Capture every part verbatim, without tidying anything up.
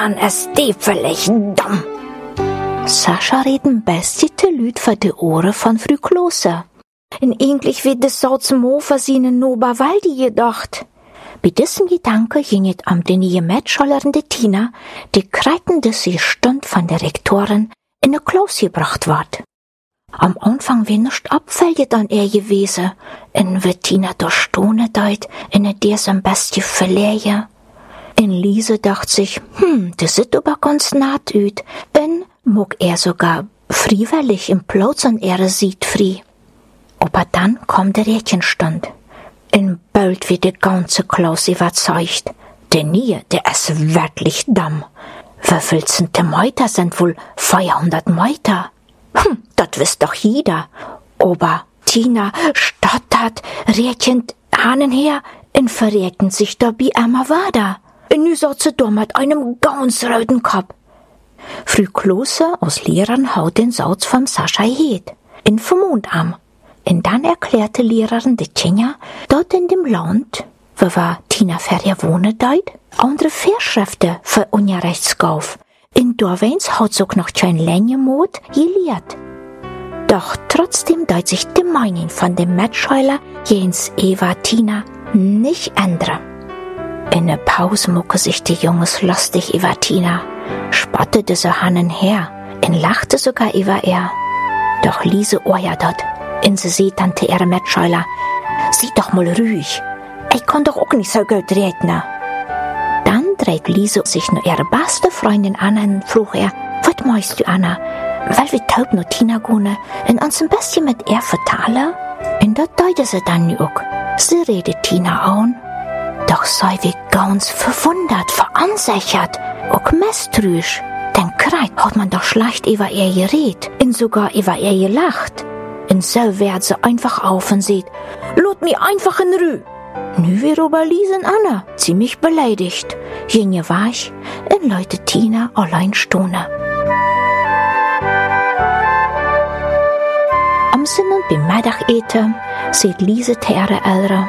an es völlig dumm. Sascha reden bestite Lüd für die Ohren von Frü Klose. In eigentlich wird das so zum Hofer seinen Noberwaldi gedacht. Bei diesem Gedanke ging es am den je Mitschülerin de Tina, die kreiten, dass sie Stund von der Rektorin in eine Klaus gebracht ward. Am Anfang wie nicht abfällt an er gewesen, in wird Tina durch Stone deut, in der am besten verlehe. In Lise dacht sich, hm, das sieht aber ganz naht üt, in mag er sogar freiwillig im Platz an er sieht fri. Aber dann kommt der Rätchenstund. In bald wird die ganze Klaus überzeugt. Der nie, der ist wirklich dumm. Wie viel sind die Meter sind wohl vierhundert Meter? Hm, das wisst doch jeder. Aber Tina stottert, rätchend hanen her, und verräten sich dabei einmal weiter. Und nu saß sie da mit einem ganz roten Kopf. Frü Klose aus Lehrern haut den Sauz vom Sascha heet, in vom Mondam. Und dann erklärte Lehrerin de Tjenja, dort in dem Land, wo war Tina Ferja wohne deut, andere Vorschriften für Unrechtsgauf. In Dorweins hat sogar noch kein Längemod gelehrt. Doch trotzdem deut sich die Meinung von dem Mitschüler jens Eva Tina nicht ändern. In der Pause mucke sich die Jungs lustig über Tina, spottete so hannen her, und lachte sogar über er. Doch Lise oja dort, in se sieht tante ihre Mitschüler, sieh doch mal ruhig, ich kann doch auch nicht so gut reden. Dann dreht Lise sich nur ihre beste Freundin an und frug er, was meinst du, Anna? Weil wir taub nur Tina gone und uns ein bisschen mit ihr vertalen? Und das deute sie dann auch. Sie redet Tina an. Doch sei wie ganz verwundert, verunsichert, auch misstrauisch. Denn kreit hat man doch schlecht über ihr geredet und sogar über ihr gelacht. Und so wird sie einfach auf und sieht, lot mir einfach in Ruhe. Nu wir über Lise und Anna ziemlich beleidigt. Jenje weich und Leute Tina allein stone. Am Sinnen beim Mittageten sieht Lise te ihre Eltern.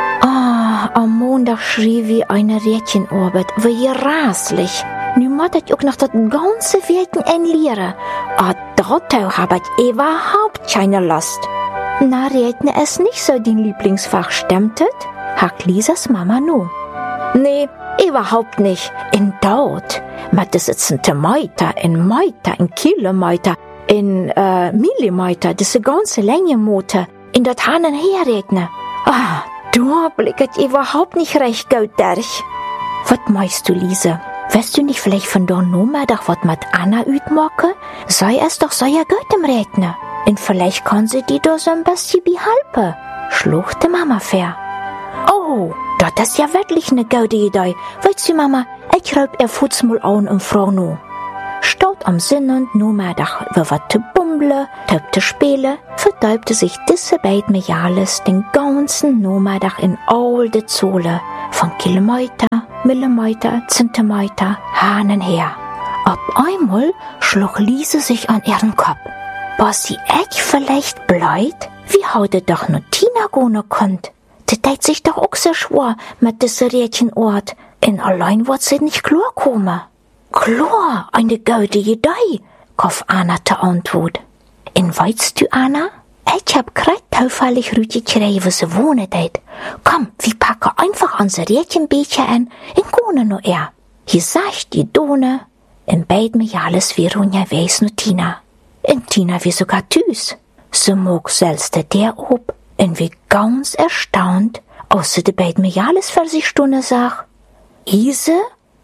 Ah, am Montag schrie wie eine Rädchenarbeit, wie raslich. Nu muss ich auch noch das ganze Werken enlieren. Ah, dazu hab ich überhaupt keine Lust. Na, Rädchen ist nicht so dein Lieblingsfach, stimmtet? Hakt Lisas Mama nu. Nee, überhaupt nicht. In dort. Mit das sitzen Meter, in Meter, in Kilometer, in äh, Millimeter, das ganze Länge Motor. In dat Hanen herredne. Ah, da blicket überhaupt nicht recht gut durch. Was meinst du, Lise? Weißt du nicht vielleicht von da Nummer doch wat mit Anna ütmocke? Sei es doch so ja gut im Redner. Und vielleicht kann sie die da so ein bisschen behalten. Schluchte Mama fair. Oh, das ist ja wirklich ne gute Idee. Weißt du, Mama, ich raub ihr Fuß mal an und frau nu. Staut am Sinnen Nummer doch wie wat zu bumble, zu spielen, vertäubte sich diese beiden Mejales den ganzen Nummer in all de Zolle, von Kilometer, Millimeter, Zentimeter, Hanen her. Ab einmal schlug Lise sich an ihren Kopf. Was sie echt vielleicht bleibt, wie heute doch nur Tina gone konnt. Das tät sich doch auch so schwer mit diese Rädchenort, in allein wird sie nicht klar kommen. Klar, eine gute Idee, kauf Anna zur Antwort. In weißt du, Anna? Ich hab grad zufällig Rüdi gekriegt, wo sie wohnen tät. Komm, wir packen einfach unser Rädchenbecher an, in gone no er. Hier sagt die Done, in beid mich alles wie Runja weiß nur Tina. In Tina wie sogar tüß. Sie mag selbst der ob, und wie ganz erstaunt, außer de beid mich alles für sich Stunde sag. Ise?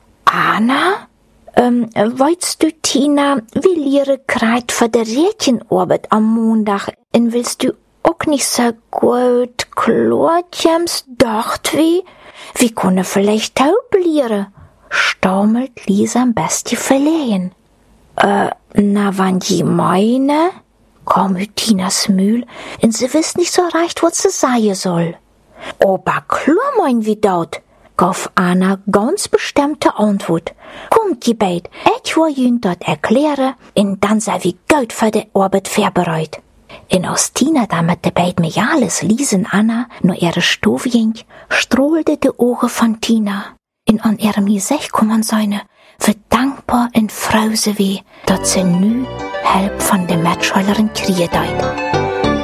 Anna? Ähm, weißt du, Tina, will ihre Kreit für der Rädchenarbeit am Montag, und willst du auch nicht so gut Klortjems dacht wie? Wie kunne vielleicht taub liere? Staumelt Lisa am besten verlehen. Äh, na, wann die meine? Kaum hört Tinas Mühl, und sie wisst nicht so recht, was sie sagen soll. Aber klar mein wie dort, gab Anna ganz bestimmte Antwort. Kommt, die beid, ich will ihnen dort erklären, und dann sei wie gut für die Arbeit vorbereitet. In aus Tina damit de beid Mejales Lisen Anna nur ihre Stove ging, strahlte die Augen von Tina. In an ihrem Gesicht kommen seine, wie dankbar en vrouw ze wie, dat ze nu help van de matchheilerin kriegen deed.